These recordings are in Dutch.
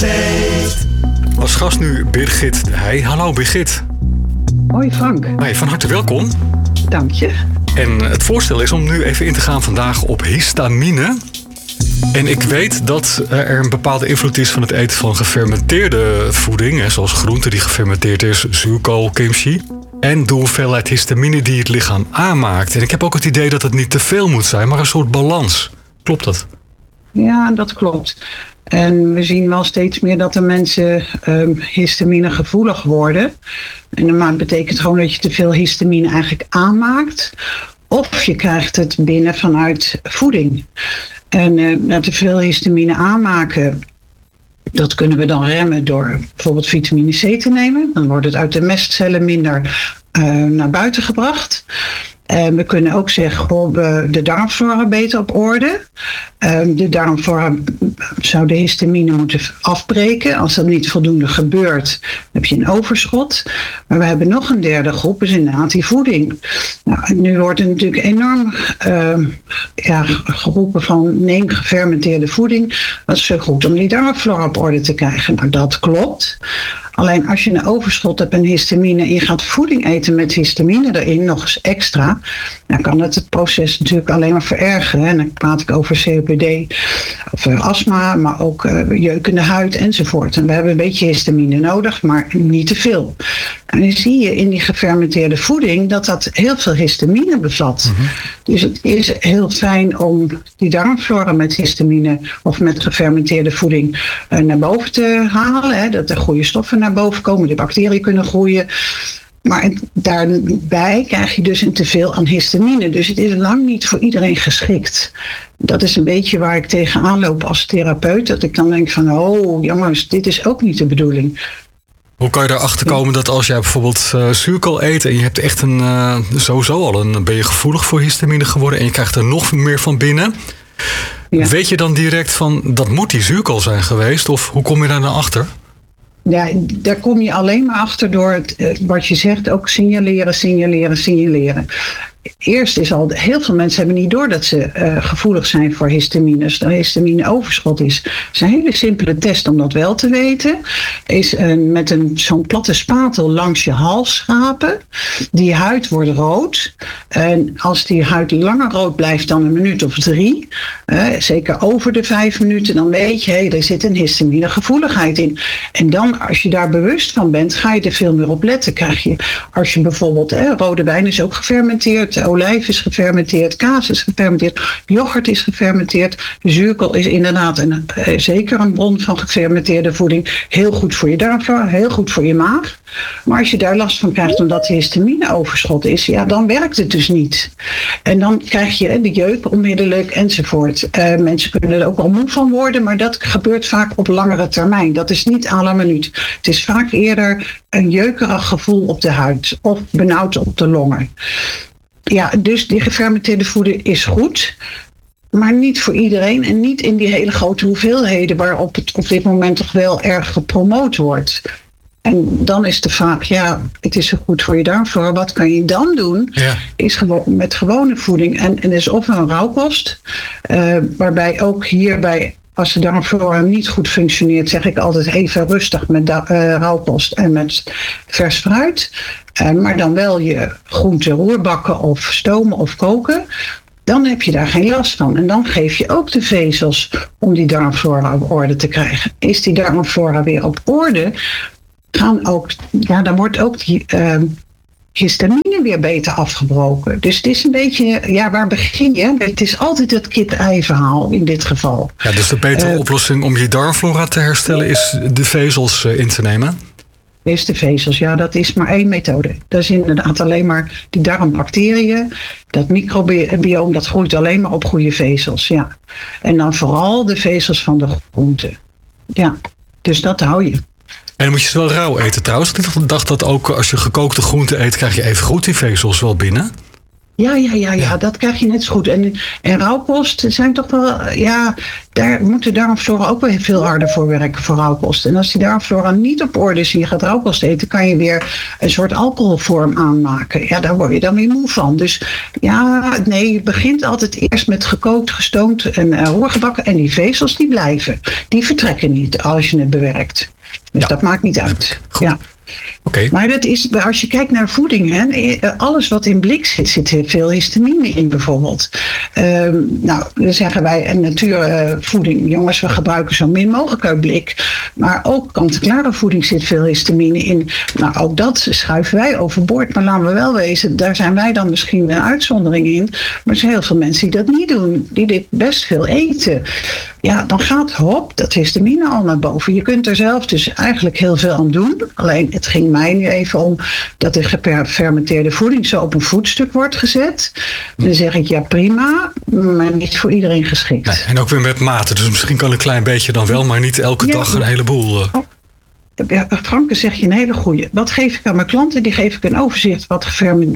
update. Als gast nu Birgit de Heij. Hallo Birgit. Hoi Frank. Hey, van harte welkom. Dank je. En het voorstel is om nu even in te gaan vandaag op histamine. En ik weet dat er een bepaalde invloed is van het eten van gefermenteerde voeding, zoals groente die gefermenteerd is, zuurkool, kimchi. En de hoeveelheid histamine die het lichaam aanmaakt. En ik heb ook het idee dat het niet te veel moet zijn, maar een soort balans. Klopt dat? Ja, dat klopt. En we zien wel steeds meer dat de mensen histamine gevoelig worden. En dat betekent gewoon dat je te veel histamine eigenlijk aanmaakt. Of je krijgt het binnen vanuit voeding. En te veel histamine aanmaken, dat kunnen we dan remmen door bijvoorbeeld vitamine C te nemen. Dan wordt het uit de mestcellen minder naar buiten gebracht. We kunnen ook zeggen, de darmflora beter op orde. De darmflora zou de histamine moeten afbreken. Als dat niet voldoende gebeurt, heb je een overschot. Maar we hebben nog een derde groep, is inderdaad die voeding. Nou, nu wordt er natuurlijk enorm geroepen van neem gefermenteerde voeding. Dat is zo goed om die darmflora op orde te krijgen. Nou, dat klopt. Alleen als je een overschot hebt aan histamine en je gaat voeding eten met histamine erin, nog eens extra, dan kan het proces natuurlijk alleen maar verergeren. En dan praat ik over COPD, of astma, maar ook jeukende huid enzovoort. En we hebben een beetje histamine nodig, maar niet te veel. En dan zie je in die gefermenteerde voeding dat heel veel histamine bevat. Mm-hmm. Dus het is heel fijn om die darmflora met histamine of met gefermenteerde voeding naar boven te halen. Hè, dat er goede stoffen naar boven komen, de bacteriën kunnen groeien. Maar daarbij krijg je dus een teveel aan histamine. Dus het is lang niet voor iedereen geschikt. Dat is een beetje waar ik tegenaan loop als therapeut. Dat ik dan denk van, jongens, dit is ook niet de bedoeling. Hoe kan je erachter komen dat als jij bijvoorbeeld zuurkool eet en je hebt echt ben je gevoelig voor histamine geworden en je krijgt er nog meer van binnen. Ja. Weet je dan direct van, dat moet die zuurkool zijn geweest? Of hoe kom je daar nou achter? Ja, daar kom je alleen maar achter door wat je zegt, ook signaleren. Eerst is al, heel veel mensen hebben niet door dat ze gevoelig zijn voor histamine. Als er histamine overschot is. Het is een hele simpele test om dat wel te weten. Is met zo'n platte spatel langs je hals schrapen. Die huid wordt rood. En als die huid langer rood blijft dan een minuut of 3, zeker over de 5 minuten, dan weet je, er zit een histaminegevoeligheid in. En dan, als je daar bewust van bent, ga je er veel meer op letten. Krijg je, als je bijvoorbeeld, rode wijn is ook gefermenteerd. Olijf is gefermenteerd, kaas is gefermenteerd, yoghurt is gefermenteerd. Zuurkool is inderdaad zeker een bron van gefermenteerde voeding. Heel goed voor je darmflora, heel goed voor je maag. Maar als je daar last van krijgt omdat de histamine overschot is, dan werkt het dus niet. En dan krijg je de jeuk onmiddellijk enzovoort. Mensen kunnen er ook wel moe van worden, maar dat gebeurt vaak op langere termijn. Dat is niet à la minuut. Het is vaak eerder een jeukerig gevoel op de huid of benauwd op de longen. Ja, dus die gefermenteerde voeding is goed, maar niet voor iedereen en niet in die hele grote hoeveelheden waarop het op dit moment toch wel erg gepromoot wordt. En dan is de vraag, het is zo goed voor je darmflora, wat kan je dan doen? Ja. Is gewoon met gewone voeding en is of een rauwkost, waarbij ook hierbij, als de darmflora niet goed functioneert, zeg ik altijd even rustig met rauwkost en met vers fruit. Maar dan wel je groente roerbakken of stomen of koken. Dan heb je daar geen last van. En dan geef je ook de vezels om die darmflora op orde te krijgen. Is die darmflora weer op orde, dan wordt ook die histamine weer beter afgebroken. Dus het is een beetje, waar begin je? Het is altijd het kip-ei verhaal in dit geval. Ja, dus de betere oplossing om je darmflora te herstellen is de vezels in te nemen? Is de vezels, dat is maar één methode. Dat is inderdaad alleen maar die darmbacteriën. Dat microbioom, dat groeit alleen maar op goede vezels, En dan vooral de vezels van de groenten. Ja, dus dat hou je. En dan moet je ze wel rauw eten trouwens. Ik dacht dat ook als je gekookte groenten eet, krijg je even goed die vezels wel binnen. Ja, dat krijg je net zo goed. En rauwkost zijn toch wel, daar moet de darmflora ook wel veel harder voor werken voor rauwkost. En als die darmflora niet op orde is en je gaat rauwkost eten, kan je weer een soort alcoholvorm aanmaken. Ja, daar word je dan weer moe van. Dus je begint altijd eerst met gekookt, gestoomd en roergebakken. En die vezels die blijven. Die vertrekken niet als je het bewerkt. Dus dat maakt niet uit. Goed. Ja. Okay. Maar dat is, als je kijkt naar voeding, alles wat in blik zit veel histamine in bijvoorbeeld. Dan zeggen wij natuurvoeding, jongens, we gebruiken zo min mogelijk uit blik. Maar ook kant-en-klare voeding zit veel histamine in. Nou, ook dat schuiven wij overboord. Maar laten we wel wezen, daar zijn wij dan misschien een uitzondering in. Maar er zijn heel veel mensen die dat niet doen, die dit best veel eten. Ja, dan gaat dat histamine al naar boven. Je kunt er zelf dus eigenlijk heel veel aan doen. Alleen het ging mij nu even om dat de gefermenteerde voeding zo op een voetstuk wordt gezet. Dan zeg ik prima, maar niet voor iedereen geschikt. Nee, en ook weer met mate. Dus misschien kan een klein beetje dan wel, maar niet elke dag een heleboel. Franke, zeg je een hele goeie. Wat geef ik aan mijn klanten? Die geef ik een overzicht wat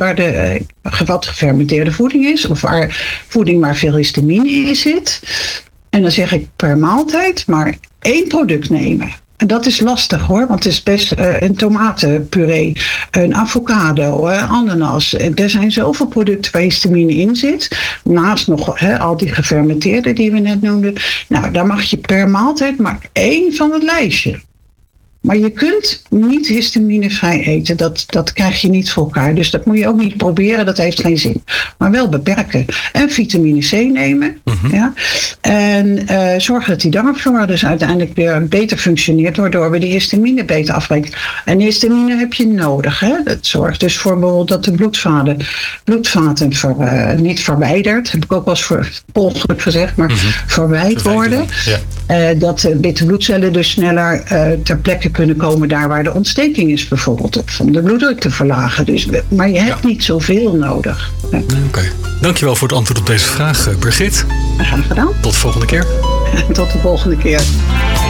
gefermenteerde voeding is. Of voeding waar veel histamine in zit. En dan zeg ik per maaltijd maar 1 product nemen. En dat is lastig hoor, want het is best een tomatenpuree, een avocado, ananas. Er zijn zoveel producten waar histamine in zit. Naast nog al die gefermenteerde die we net noemden. Nou, daar mag je per maaltijd maar 1 van het lijstje. Maar je kunt niet histaminevrij eten. Dat krijg je niet voor elkaar. Dus dat moet je ook niet proberen. Dat heeft geen zin. Maar wel beperken. En vitamine C nemen. Mm-hmm. Ja. En zorgen dat die darmflora dus uiteindelijk weer beter functioneert. Waardoor we die histamine beter afbreken. En histamine heb je nodig. Hè? Dat zorgt dus voor bijvoorbeeld dat de bloedvaten niet verwijderd. Heb ik ook wel eens voor ongeluk gezegd. Maar verwijderd worden. Ja. Dat de witte bloedcellen dus sneller ter plekke kunnen komen daar waar de ontsteking is bijvoorbeeld. Om de bloeddruk te verlagen. Dus, maar je hebt niet zoveel nodig. Ja. Oké. Dankjewel voor het antwoord op deze vraag, Birgit. Graag gedaan. Tot de volgende keer. Tot de volgende keer.